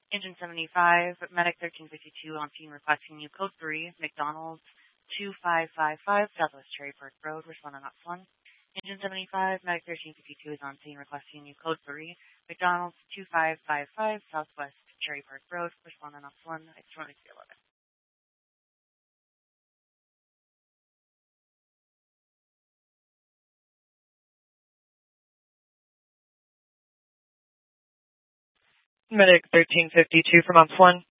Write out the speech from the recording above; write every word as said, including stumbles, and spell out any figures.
Engine seventy-five, Medic thirteen fifty-two on scene requesting you code three, McDonald's two five five five, Southwest Cherry Park Road, respond on ops one. Engine seventy-five, Medic thirteen fifty-two is on scene requesting you code three, McDonald's two five five five, Southwest Cherry Park Road, respond on ops one, it's twenty-three eleven. Medic thirteen fifty-two from ops one.